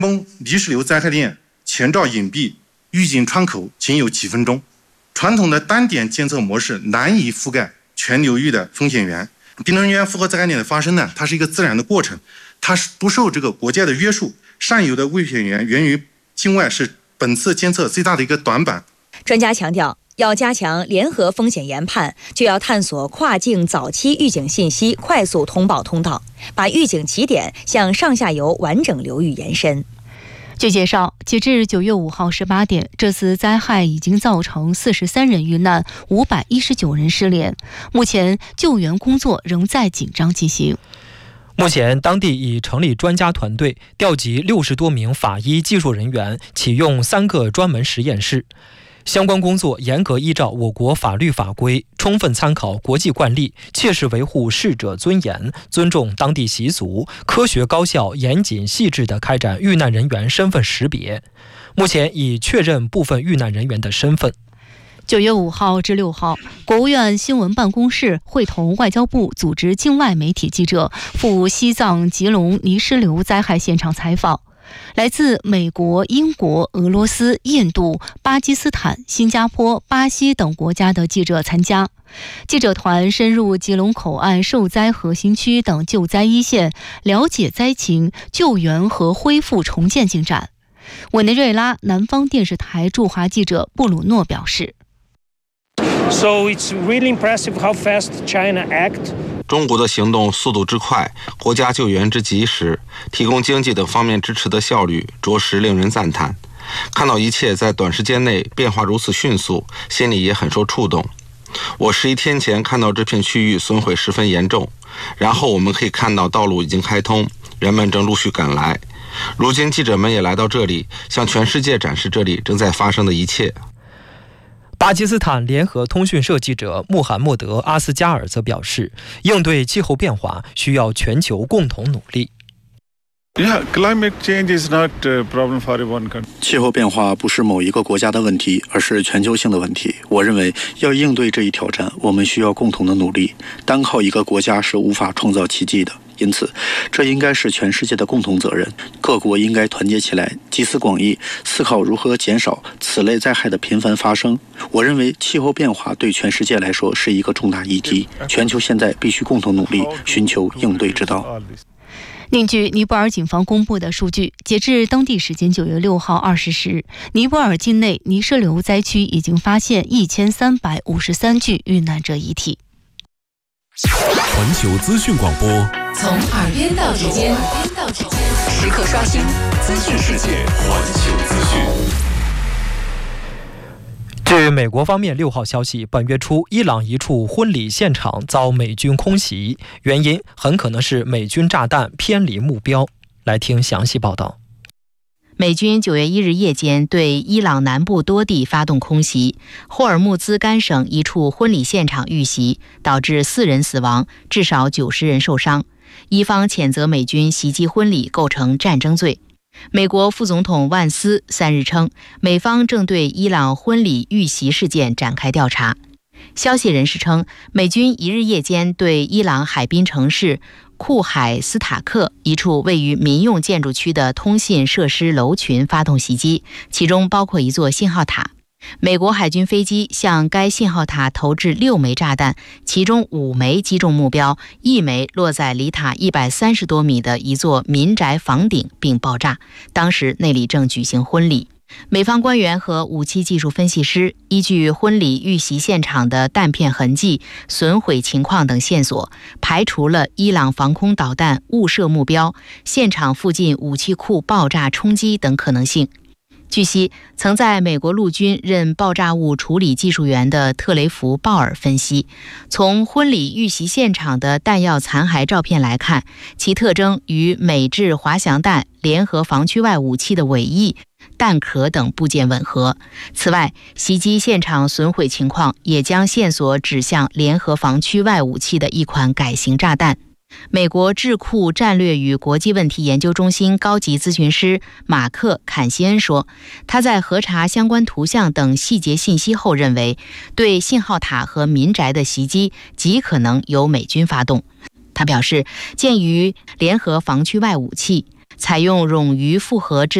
崩泥石流灾害链前兆隐蔽，预警窗口仅有几分钟。传统的单点监测模式难以覆盖全流域的风险源。地能人员负荷灾害链的发生呢，它是一个自然的过程，它是不受这个国界的约束。上游的危险源源于境外，是本次监测最大的一个短板。 专家强调，要加强联合风险研判，就要探索跨境早期预警信息快速通报通道，把预警起点向上下游完整流域延伸。 据介绍，截至9月5号18点，这次灾害已经造成43人遇难，519人失联。目前救援工作仍在紧张进行。 目前，当地已成立专家团队，调集60多名法医技术人员，启用3个专门实验室。相关工作严格依照我国法律法规，充分参考国际惯例，切实维护逝者尊严，尊重当地习俗，科学高效、严谨细致地开展遇难人员身份识别。目前已确认部分遇难人员的身份。 9月5号至6号，国务院新闻办公室会同外交部组织境外媒体记者赴西藏吉隆泥石流灾害现场采访。来自美国、英国、俄罗斯、印度、巴基斯坦、新加坡、巴西等国家的记者参加。记者团深入吉隆口岸受灾核心区等救灾一线，了解灾情、救援和恢复重建进展。委内瑞拉南方电视台驻华记者布鲁诺表示， So it's really impressive how fast China act. 中国的行动速度之快，国家救援之及时，提供经济等方面支持的效率，着实令人赞叹。看到一切在短时间内变化如此迅速，心里也很受触动。我11天前看到这片区域损毁十分严重，然后我们可以看到道路已经开通，人们正陆续赶来。如今记者们也来到这里，向全世界展示这里正在发生的一切。 巴基斯坦联合通讯社记者穆罕默德·阿斯加尔则表示，应对气候变化需要全球共同努力。 气候变化不是某一个国家的问题，而是全球性的问题。我认为要应对这一挑战，我们需要共同的努力，单靠一个国家是无法创造奇迹的。因此，这应该是全世界的共同责任。各国应该团结起来，集思广益，思考如何减少此类灾害的频繁发生。我认为气候变化对全世界来说是一个重大议题，全球现在必须共同努力，寻求应对之道。 另据尼泊尔警方公布的数据，截至当地时间9月6号20时，尼泊尔境内泥石流灾区已经发现1353具遇难者遗体。 环球资讯广播， 从耳边到指尖，时刻刷新资讯世界。 环球资讯。 据美国方面6号消息，本月初，伊朗一处婚礼现场遭美军空袭，原因很可能是美军炸弹偏离目标。来听详细报道。 美军9月1日夜间对伊朗南部多地发动空袭，霍尔木兹干省一处婚礼现场遇袭，导致4人死亡，至少90人受伤。伊方谴责美军袭击婚礼构成战争罪。美国副总统万斯3日称，美方正对伊朗婚礼遇袭事件展开调查。消息人士称，美军1日夜间对伊朗海滨城市库海斯塔克一处位于民用建筑区的通信设施楼群发动袭击，其中包括一座信号塔。美国海军飞机向该信号塔投掷6枚炸弹，其中5枚击中目标，1枚落在离塔130多米的一座民宅房顶并爆炸。当时那里正举行婚礼。美方官员和武器技术分析师依据婚礼遇袭现场的弹片痕迹、损毁情况等线索，排除了伊朗防空导弹误射目标、现场附近武器库爆炸冲击等可能性。据悉，曾在美国陆军任爆炸物处理技术员的特雷弗·鲍尔分析，从婚礼遇袭现场的弹药残骸照片来看，其特征与美制滑翔弹、联合防区外武器的尾翼、弹壳等部件吻合。此外，袭击现场损毁情况也将线索指向联合防区外武器的一款改型炸弹。美国智库战略与国际问题研究中心高级咨询师马克·坎西恩说，他在核查相关图像等细节信息后认为，对信号塔和民宅的袭击极可能由美军发动。他表示，鉴于联合防区外武器采用冗余复合制